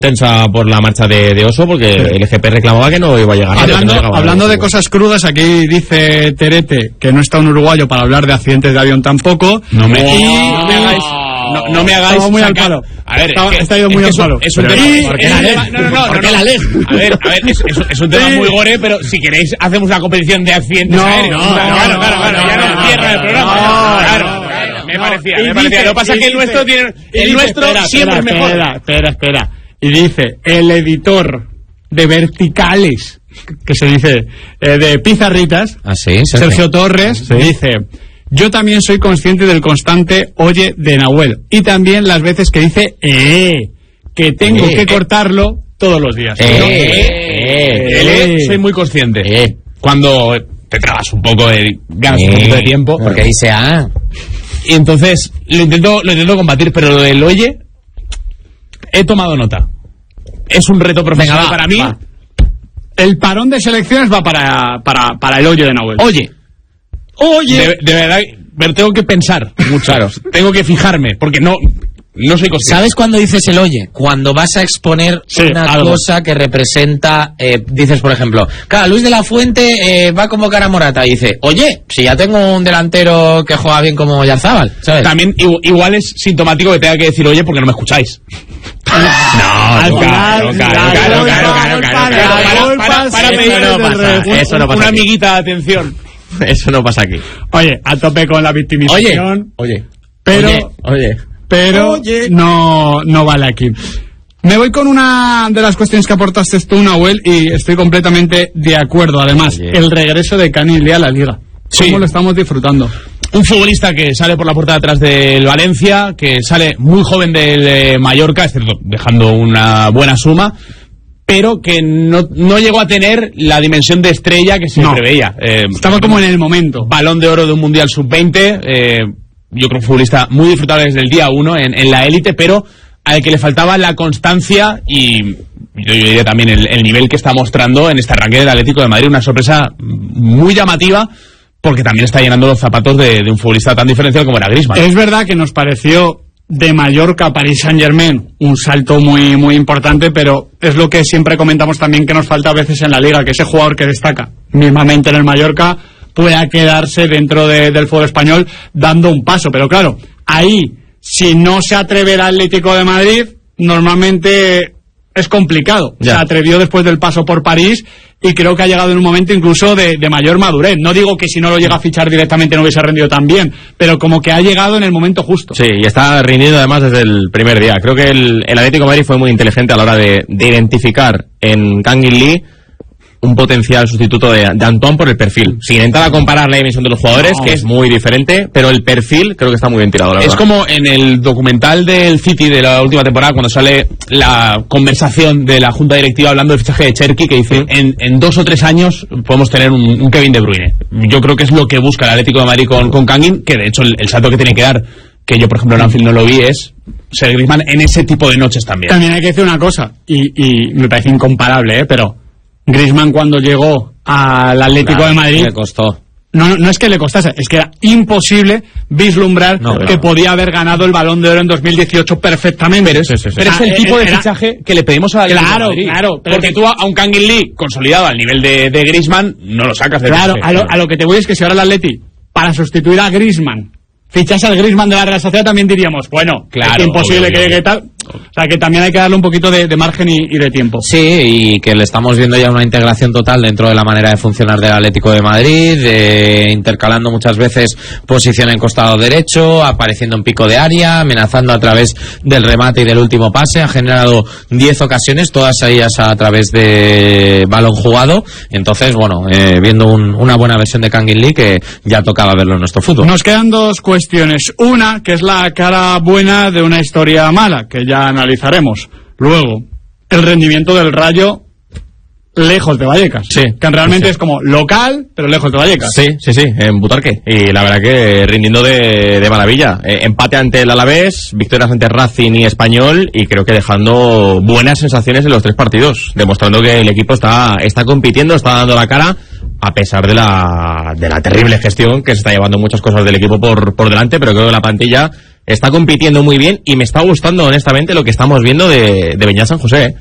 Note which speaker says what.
Speaker 1: tensa por la marcha de Oso, porque el GP reclamaba que no iba a llegar.
Speaker 2: Hablando de cosas crudas, aquí dice Terete que no está un uruguayo para hablar de accidentes de avión tampoco.
Speaker 1: No me hagáis
Speaker 2: muy al palo.
Speaker 1: A ver,
Speaker 2: está ido muy al palo.
Speaker 1: Es un tema. ¿Por qué la lees? A ver, es un tema muy gore, pero si queréis hacemos una competición de accidentes aéreos. Claro, ya no cierra el programa. Claro. Me parecía. Lo que pasa es que el nuestro tiene. El nuestro siempre es mejor.
Speaker 2: Espera. Y dice, el editor de Verticales, que se dice, de Pizarritas, Sergio Torres, dice: yo también soy consciente del constante oye de Nahuel. Y también las veces que dice, que tengo que cortarlo todos los días.
Speaker 1: Soy muy consciente. Cuando te tragas un poco de ganas un poquito de tiempo.
Speaker 3: Porque dice,
Speaker 1: Y entonces lo intento combatir, pero lo del oye, he tomado nota. Es un reto profesional para mí.
Speaker 2: El parón de selecciones va para el oye de Nahuel.
Speaker 1: Oye. De verdad, pero tengo que pensar mucho. Claro. Tengo que fijarme, porque no soy consciente.
Speaker 3: ¿Sabes cuándo dices el oye? Cuando vas a exponer una cosa que representa, dices, por ejemplo, claro, Luis de la Fuente va a convocar a Morata y dice, oye, si ya tengo un delantero que juega bien como Yarzábal, ¿sabes?
Speaker 1: También igual es sintomático que tenga que decir oye porque no me escucháis. Claro.
Speaker 3: Eso no pasa.
Speaker 1: Una amiguita de atención.
Speaker 3: Eso no pasa aquí.
Speaker 2: Oye, a tope con la victimización.
Speaker 3: Oye.
Speaker 2: Pero no vale aquí. Me voy con una de las cuestiones que aportaste tú, Nahuel, y estoy completamente de acuerdo. Además, el regreso de Canilé a la Liga. ¿Cómo lo estamos disfrutando?
Speaker 1: Un futbolista que sale por la puerta de atrás del Valencia, que sale muy joven del Mallorca, es cierto, dejando una buena suma, pero que no llegó a tener la dimensión de estrella que se preveía.
Speaker 2: Estaba como en el momento.
Speaker 1: Balón de oro de un Mundial Sub-20, yo creo un futbolista muy disfrutable desde el día 1 en la élite, pero al que le faltaba la constancia y yo diría también el nivel que está mostrando en este arranque del Atlético de Madrid. Una sorpresa muy llamativa, porque también está llenando los zapatos de un futbolista tan diferencial como era Griezmann.
Speaker 2: Es verdad que nos pareció de Mallorca a Paris Saint-Germain un salto muy, muy importante, pero es lo que siempre comentamos también que nos falta a veces en la Liga, que ese jugador que destaca mismamente en el Mallorca pueda quedarse dentro del fútbol español dando un paso. Pero claro, ahí, si no se atreve el Atlético de Madrid, normalmente es complicado. Se atrevió después del paso por París y creo que ha llegado en un momento incluso de mayor madurez. No digo que si no lo llega a fichar directamente no hubiese rendido tan bien, pero como que ha llegado en el momento justo.
Speaker 4: Sí, y está rindiendo además desde el primer día. Creo que el Atlético de Madrid fue muy inteligente a la hora de identificar en Kang In Lee un potencial sustituto de Antoine por el perfil. Sin intentar comparar la dimensión de los jugadores, que es muy diferente, pero el perfil creo que está muy bien tirado, la verdad.
Speaker 1: Es como en el documental del City de la última temporada, cuando sale la conversación de la junta directiva hablando del fichaje de Cherki, que dice, en 2 o 3 años podemos tener un Kevin De Bruyne. Yo creo que es lo que busca el Atlético de Madrid con Kang In, que de hecho el salto que tiene que dar, que yo por ejemplo en Anfield no lo vi, es ser Griezmann en ese tipo de noches también.
Speaker 2: También hay que decir una cosa, y me parece incomparable, pero Griezmann cuando llegó al Atlético de Madrid
Speaker 3: le costó.
Speaker 2: No es que le costase, es que era imposible vislumbrar que podía haber ganado el Balón de Oro en 2018 perfectamente.
Speaker 1: Pero es el tipo de fichaje que le pedimos a la Atlético de Madrid. Claro, porque tú a un Kang In Lee consolidado al nivel de Griezmann no lo sacas de
Speaker 2: Claro, a lo que te voy es que si ahora el Atleti, para sustituir a Griezmann, fichase al Griezmann de la Real Sociedad, también diríamos, bueno, claro, es imposible que tal. O sea, que también hay que darle un poquito de margen y de tiempo.
Speaker 3: Sí, y que le estamos viendo ya una integración total dentro de la manera de funcionar del Atlético de Madrid, intercalando muchas veces posición en costado derecho, apareciendo en pico de área, amenazando a través del remate y del último pase. Ha generado 10 ocasiones, todas ellas a través de balón jugado. Entonces, bueno, viendo una buena versión de Kang In Lee, que ya tocaba verlo en nuestro fútbol.
Speaker 2: Nos quedan 2 cuestiones. Una, que es la cara buena de una historia mala, que ya analizaremos. Luego, el rendimiento del Rayo lejos de Vallecas.
Speaker 4: Sí.
Speaker 2: Que realmente es como local, pero lejos de Vallecas.
Speaker 4: Sí, en Butarque. Y la verdad que rindiendo de maravilla. Empate ante el Alavés, victorias ante Racing y Español, y creo que dejando buenas sensaciones en los 3 partidos, demostrando que el equipo está compitiendo, está dando la cara, a pesar de la terrible gestión que se está llevando muchas cosas del equipo por delante, pero creo que la plantilla está compitiendo muy bien y me está gustando honestamente lo que estamos viendo de Beñat San José.